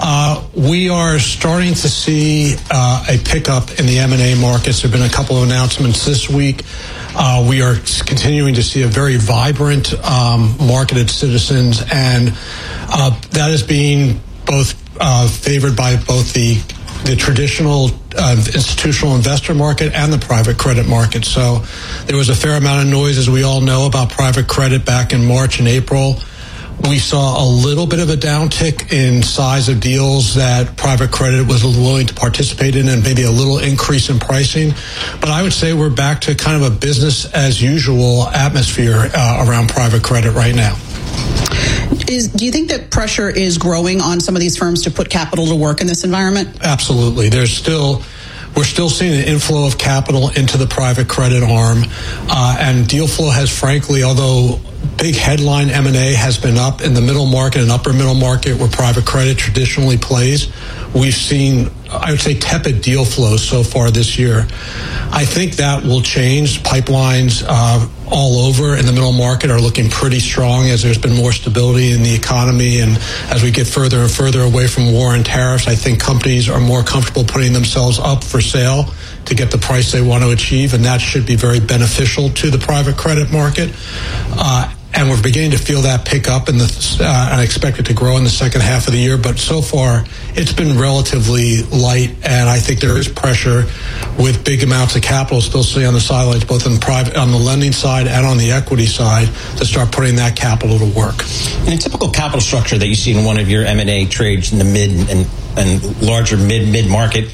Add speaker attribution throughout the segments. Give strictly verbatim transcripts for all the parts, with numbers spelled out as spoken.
Speaker 1: Uh, we are starting to see uh, a pickup in the M and A markets. There have been a couple of announcements this week. Uh, we are continuing to see a very vibrant um, market at Citizens, and uh, that is being both uh, favored by both the the traditional uh, institutional investor market and the private credit market. So there was a fair amount of noise, as we all know, about private credit back in March and April. We saw a little bit of a downtick in size of deals that private credit was willing to participate in, and maybe a little increase in pricing. But I would say we're back to kind of a business as usual atmosphere uh, around private credit right now.
Speaker 2: Is, do you think that pressure is growing on some of these firms to put capital to work in this environment?
Speaker 1: Absolutely. There's still... We're still seeing an inflow of capital into the private credit arm, uh, and deal flow has, frankly, although big headline M and A has been up in the middle market and upper middle market where private credit traditionally plays, we've seen, I would say, tepid deal flow so far this year. I think that will change. Pipelines uh, all over in the middle market are looking pretty strong as there's been more stability in the economy, and as we get further and further away from war and tariffs, I think companies are more comfortable putting themselves up for sale to get the price they want to achieve, and that should be very beneficial to the private credit market. Uh, And we're beginning to feel that pick up, in the, uh, and I expect it to grow in the second half of the year. But so far, it's been relatively light, and I think there is pressure with big amounts of capital still sitting on the sidelines, both on the private, on the lending side and on the equity side, to start putting that capital to work.
Speaker 3: In a typical capital structure that you see in one of your M and A trades in the mid and, and larger mid mid market,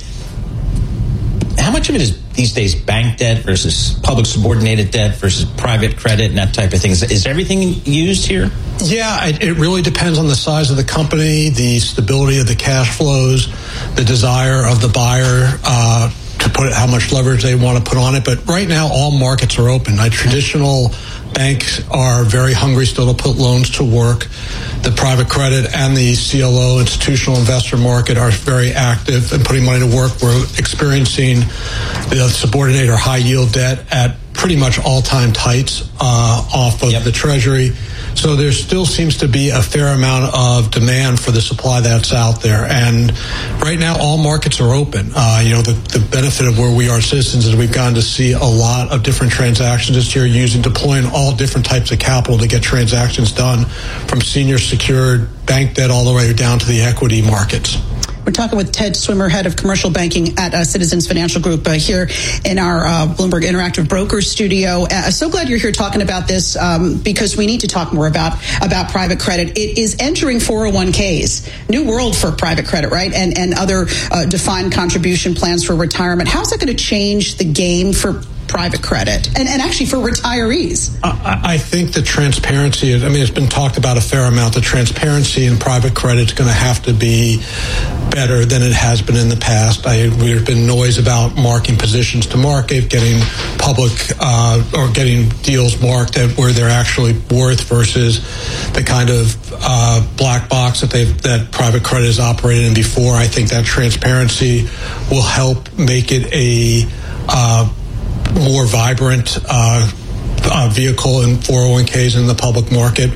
Speaker 3: how much of it is these days bank debt versus public subordinated debt versus private credit and that type of thing? Is, is everything used here?
Speaker 1: Yeah, it, it really depends on the size of the company, the stability of the cash flows, the desire of the buyer uh, to put it, how much leverage they want to put on it. But right now, all markets are open. Like, traditional banks are very hungry still to put loans to work. The private credit and the C L O, institutional investor market, are very active in putting money to work. We're experiencing the subordinated or high yield debt at pretty much all-time tights uh, off of yep. the Treasury. So there still seems to be a fair amount of demand for the supply that's out there. And right now, all markets are open. Uh, you know, the, the benefit of where we are Citizens is we've gotten to see a lot of different transactions this year, using, deploying all different types of capital to get transactions done, from senior secured bank debt all the way down to the equity markets.
Speaker 2: We're talking with Ted Swimmer, head of commercial banking at uh, Citizens Financial Group, uh, here in our uh, Bloomberg Interactive Brokers studio. Uh, so glad you're here talking about this, um, because we need to talk more about about private credit. It is entering four oh one k's, new world for private credit, right? And and other uh, defined contribution plans for retirement. How's that going to change the game for private credit and, and actually for retirees?
Speaker 1: I, I think the transparency, I mean, it's been talked about a fair amount. The transparency in private credit is going to have to be better than it has been in the past. I, there's been noise about marking positions to market, getting public uh, or getting deals marked at where they're actually worth versus the kind of uh, black box that they've that private credit has operated in before. I think that transparency will help make it a uh, more vibrant uh, uh, vehicle in four oh one k's in the public market.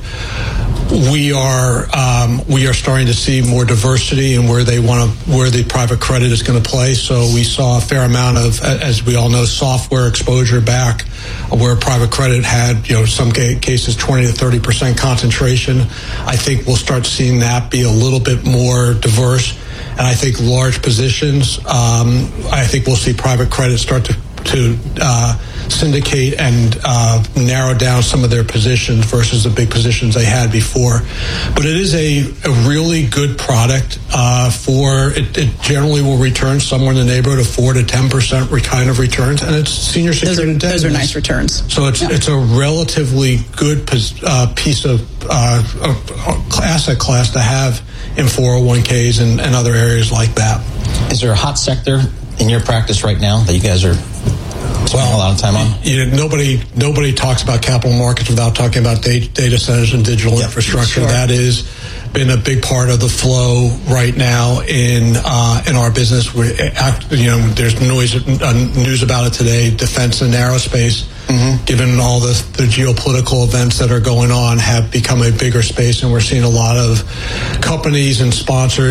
Speaker 1: We are um, we are starting to see more diversity in where they want to, where the private credit is going to play. So we saw a fair amount of, as we all know, software exposure back, where private credit had, you know, some cases twenty to thirty percent concentration. I think we'll start seeing that be a little bit more diverse. And I think large positions, um, I think we'll see private credit start to to uh, syndicate and uh, narrow down some of their positions versus the big positions they had before. But it is a, a really good product uh, for, it, it generally will return somewhere in the neighborhood of four to ten percent kind of returns, and it's senior secured debt.
Speaker 2: Those are nice returns.
Speaker 1: So it's, yeah. it's a relatively good uh, piece of uh, uh, asset class to have in four oh one k's and, and other areas like that.
Speaker 3: Is there a hot sector in your practice right now that you guys are spending well, a lot of time on?
Speaker 1: You know, nobody nobody talks about capital markets without talking about data, data centers and digital yep, infrastructure. Sure. That has been a big part of the flow right now in uh, in our business. We, you know, there's noise uh, news about it today. Defense and aerospace, mm-hmm. given all the, the geopolitical events that are going on, have become a bigger space, and we're seeing a lot of companies and sponsors